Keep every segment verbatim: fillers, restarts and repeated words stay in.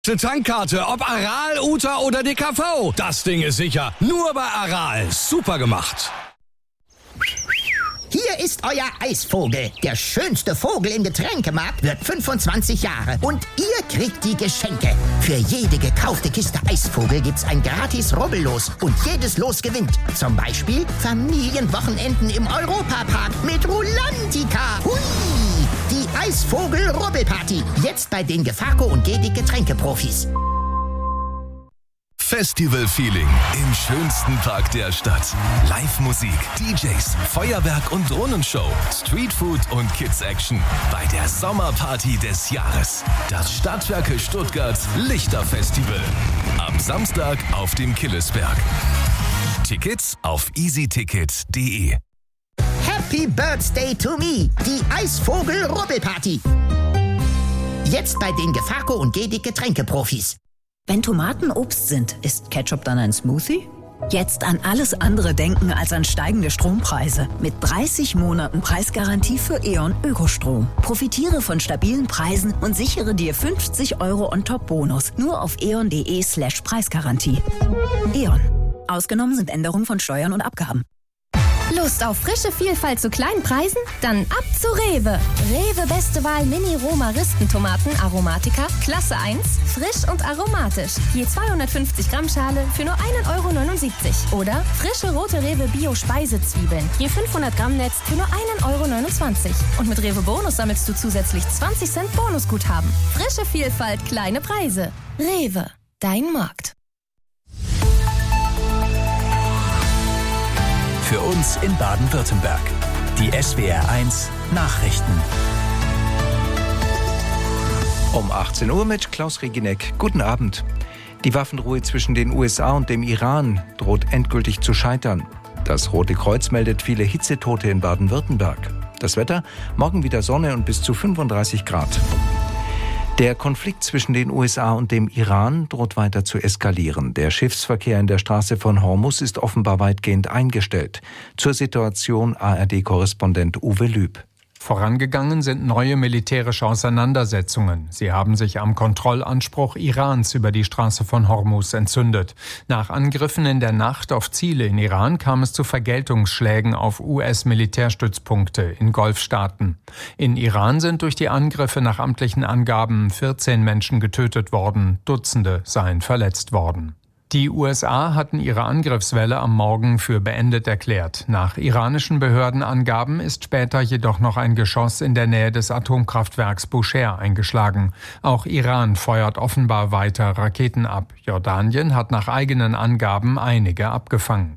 Die Tankkarte, ob Aral, Uta oder D K V. Das Ding ist sicher. Nur bei Aral. Super gemacht. Hier ist euer Eisvogel. Der schönste Vogel im Getränkemarkt wird fünfundzwanzig Jahre. Und ihr kriegt die Geschenke. Für jede gekaufte Kiste Eisvogel gibt's ein gratis Rubbellos. Und jedes Los gewinnt. Zum Beispiel Familienwochenenden im Europapark mit Rulantica. Hui! Die Eisvogel-Rubbelparty. Jetzt bei den Gefaco und Gedig Getränkeprofis. Festival-Feeling im schönsten Park der Stadt. Live-Musik, D Js, Feuerwerk und Drohnenshow, Streetfood und Kids-Action bei der Sommerparty des Jahres. Das Stadtwerke Stuttgart Lichterfestival. Am Samstag auf dem Killesberg. Tickets auf easyticket punkt de. Happy Birthday to me, die Eisvogel-Rubbelparty. Jetzt bei den Gefaco und Gedig Getränkeprofis. Wenn Tomaten Obst sind, ist Ketchup dann ein Smoothie? Jetzt an alles andere denken als an steigende Strompreise. Mit dreißig Monaten Preisgarantie für E.ON Ökostrom. Profitiere von stabilen Preisen und sichere dir fünfzig Euro On-Top-Bonus. Nur auf eon.de slash Preisgarantie. E.ON. Ausgenommen sind Änderungen von Steuern und Abgaben. Lust auf frische Vielfalt zu kleinen Preisen? Dann ab zu Rewe. Rewe Beste Wahl Mini-Roma-Ristentomaten Aromatica, Klasse eins, frisch und aromatisch. Je zweihundertfünfzig Gramm Schale für nur ein Euro neunundsiebzig. Oder frische rote Rewe Bio-Speisezwiebeln. Je fünfhundert Gramm Netz für nur ein Euro neunundzwanzig. Und mit Rewe Bonus sammelst du zusätzlich zwanzig Cent Bonusguthaben. Frische Vielfalt, kleine Preise. Rewe, dein Markt. Für uns in Baden-Württemberg. Die S W R eins Nachrichten. Um achtzehn Uhr mit Klaus Regineck. Guten Abend. Die Waffenruhe zwischen den U S A und dem Iran droht endgültig zu scheitern. Das Rote Kreuz meldet viele Hitzetote in Baden-Württemberg. Das Wetter? Morgen wieder Sonne und bis zu fünfunddreißig Grad. Der Konflikt zwischen den U S A und dem Iran droht weiter zu eskalieren. Der Schiffsverkehr in der Straße von Hormuz ist offenbar weitgehend eingestellt. Zur Situation A R D-Korrespondent Uwe Lüb. Vorangegangen sind neue militärische Auseinandersetzungen. Sie haben sich am Kontrollanspruch Irans über die Straße von Hormuz entzündet. Nach Angriffen in der Nacht auf Ziele in Iran kam es zu Vergeltungsschlägen auf U S-Militärstützpunkte in Golfstaaten. In Iran sind durch die Angriffe nach amtlichen Angaben vierzehn Menschen getötet worden, Dutzende seien verletzt worden. Die U S A hatten ihre Angriffswelle am Morgen für beendet erklärt. Nach iranischen Behördenangaben ist später jedoch noch ein Geschoss in der Nähe des Atomkraftwerks Bushehr eingeschlagen. Auch Iran feuert offenbar weiter Raketen ab. Jordanien hat nach eigenen Angaben einige abgefangen.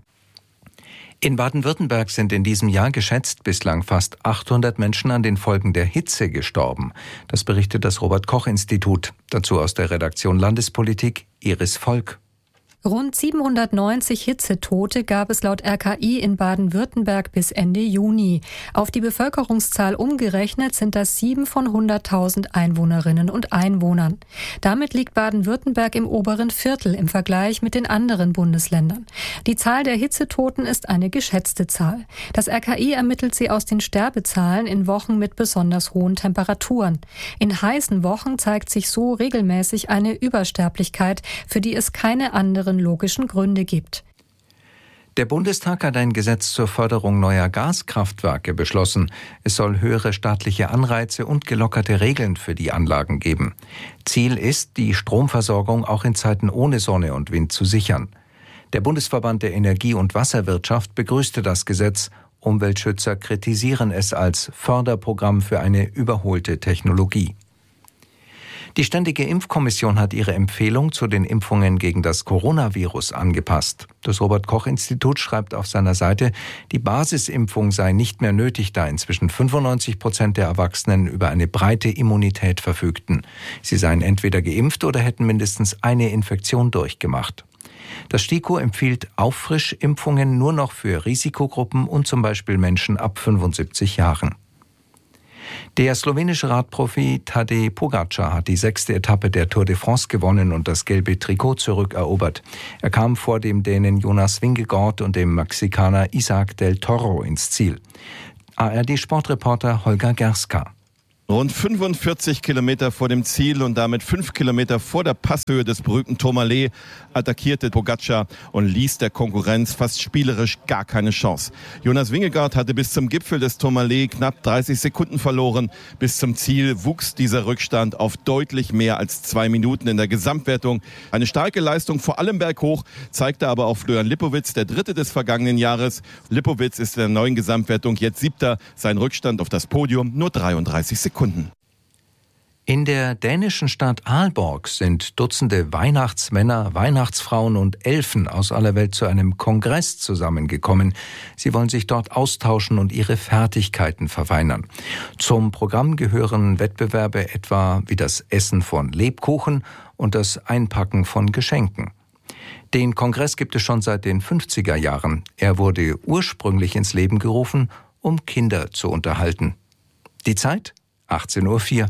In Baden-Württemberg sind in diesem Jahr geschätzt bislang fast achthundert Menschen an den Folgen der Hitze gestorben. Das berichtet das Robert-Koch-Institut. Dazu aus der Redaktion Landespolitik Iris Volk. Rund siebenhundertneunzig Hitzetote gab es laut R K I in Baden-Württemberg bis Ende Juni. Auf die Bevölkerungszahl umgerechnet sind das sieben von hunderttausend Einwohnerinnen und Einwohnern. Damit liegt Baden-Württemberg im oberen Viertel im Vergleich mit den anderen Bundesländern. Die Zahl der Hitzetoten ist eine geschätzte Zahl. Das R K I ermittelt sie aus den Sterbezahlen in Wochen mit besonders hohen Temperaturen. In heißen Wochen zeigt sich so regelmäßig eine Übersterblichkeit, für die es keine anderen logischen Gründe gibt. Der Bundestag hat ein Gesetz zur Förderung neuer Gaskraftwerke beschlossen. Es soll höhere staatliche Anreize und gelockerte Regeln für die Anlagen geben. Ziel ist, die Stromversorgung auch in Zeiten ohne Sonne und Wind zu sichern. Der Bundesverband der Energie- und Wasserwirtschaft begrüßte das Gesetz. Umweltschützer kritisieren es als Förderprogramm für eine überholte Technologie. Die Ständige Impfkommission hat ihre Empfehlung zu den Impfungen gegen das Coronavirus angepasst. Das Robert-Koch-Institut schreibt auf seiner Seite, die Basisimpfung sei nicht mehr nötig, da inzwischen fünfundneunzig Prozent der Erwachsenen über eine breite Immunität verfügten. Sie seien entweder geimpft oder hätten mindestens eine Infektion durchgemacht. Das STIKO empfiehlt Auffrischimpfungen nur noch für Risikogruppen und zum Beispiel Menschen ab fünfundsiebzig Jahren. Der slowenische Radprofi Tadej Pogačar hat die sechste Etappe der Tour de France gewonnen und das gelbe Trikot zurückerobert. Er kam vor dem Dänen Jonas Vingegaard und dem Mexikaner Isaac del Toro ins Ziel. A R D-Sportreporter Holger Gerska. Rund fünfundvierzig Kilometer vor dem Ziel und damit fünf Kilometer vor der Passhöhe des berühmten Tourmalet attackierte Pogačar und ließ der Konkurrenz fast spielerisch gar keine Chance. Jonas Vingegaard hatte bis zum Gipfel des Tourmalet knapp dreißig Sekunden verloren. Bis zum Ziel wuchs dieser Rückstand auf deutlich mehr als zwei Minuten in der Gesamtwertung. Eine starke Leistung vor allem berghoch, zeigte aber auch Florian Lipowitz, der Dritte des vergangenen Jahres. Lipowitz ist in der neuen Gesamtwertung jetzt Siebter. Sein Rückstand auf das Podium nur dreiunddreißig Sekunden. In der dänischen Stadt Aalborg sind Dutzende Weihnachtsmänner, Weihnachtsfrauen und Elfen aus aller Welt zu einem Kongress zusammengekommen. Sie wollen sich dort austauschen und ihre Fertigkeiten verfeinern. Zum Programm gehören Wettbewerbe etwa wie das Essen von Lebkuchen und das Einpacken von Geschenken. Den Kongress gibt es schon seit den fünfziger Jahren. Er wurde ursprünglich ins Leben gerufen, um Kinder zu unterhalten. Die Zeit? achtzehn Uhr vier.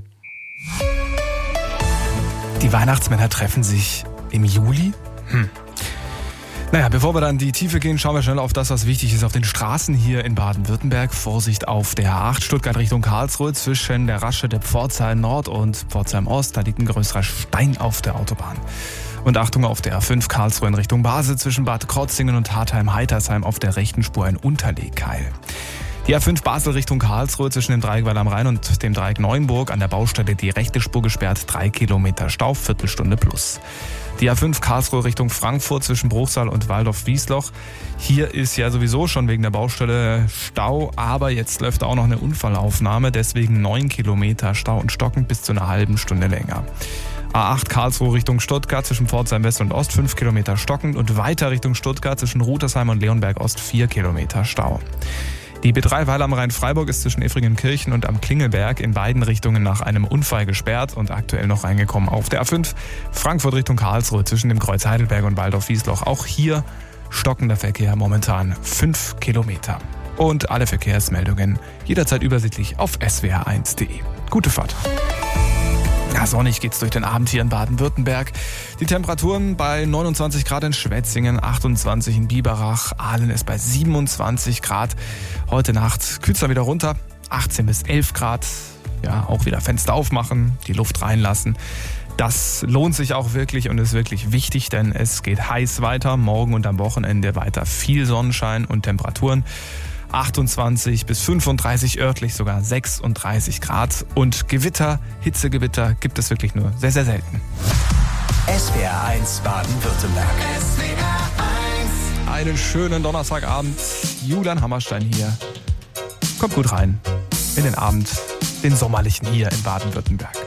Die Weihnachtsmänner treffen sich im Juli? Hm. Naja, bevor wir dann in die Tiefe gehen, schauen wir schnell auf das, was wichtig ist auf den Straßen hier in Baden-Württemberg. Vorsicht auf der A acht Stuttgart Richtung Karlsruhe zwischen der Rasche der Pforzheim Nord und Pforzheim Ost. Da liegt ein größerer Stein auf der Autobahn. Und Achtung auf der A fünf Karlsruhe in Richtung Basel zwischen Bad Krozingen und Hartheim-Heitersheim auf der rechten Spur ein Unterlegkeil. Die A fünf Basel Richtung Karlsruhe zwischen dem Dreieck Weil am Rhein und dem Dreieck Neuenburg an der Baustelle die rechte Spur gesperrt, drei Kilometer Stau, Viertelstunde plus. Die A fünf Karlsruhe Richtung Frankfurt zwischen Bruchsal und Waldorf-Wiesloch. Hier ist ja sowieso schon wegen der Baustelle Stau, aber jetzt läuft auch noch eine Unfallaufnahme, deswegen neun Kilometer Stau und stockend bis zu einer halben Stunde länger. A acht Karlsruhe Richtung Stuttgart zwischen Pforzheim West und Ost fünf Kilometer stockend und weiter Richtung Stuttgart zwischen Rutersheim und Leonberg Ost vier Kilometer Stau. Die B drei Weil am Rhein-Freiburg ist zwischen Effringenkirchen und am Klingelberg in beiden Richtungen nach einem Unfall gesperrt und aktuell noch reingekommen auf der A fünf Frankfurt Richtung Karlsruhe zwischen dem Kreuz Heidelberg und Waldorf-Wiesloch. Auch hier stockender Verkehr, momentan fünf Kilometer. Und alle Verkehrsmeldungen jederzeit übersichtlich auf s w r eins punkt d e. Gute Fahrt. Ja, sonnig geht's durch den Abend hier in Baden-Württemberg. Die Temperaturen bei neunundzwanzig Grad in Schwetzingen, achtundzwanzig in Biberach, Aalen ist bei siebenundzwanzig Grad. Heute Nacht kühlt's dann wieder runter, achtzehn bis elf Grad. Ja, auch wieder Fenster aufmachen, die Luft reinlassen. Das lohnt sich auch wirklich und ist wirklich wichtig, denn es geht heiß weiter. Morgen und am Wochenende weiter viel Sonnenschein und Temperaturen. achtundzwanzig bis fünfunddreißig, örtlich sogar sechsunddreißig Grad. Und Gewitter, Hitzegewitter gibt es wirklich nur sehr, sehr selten. S W R eins Baden-Württemberg. S W R eins. Einen schönen Donnerstagabend. Julian Hammerstein hier. Kommt gut rein in den Abend, den sommerlichen hier in Baden-Württemberg.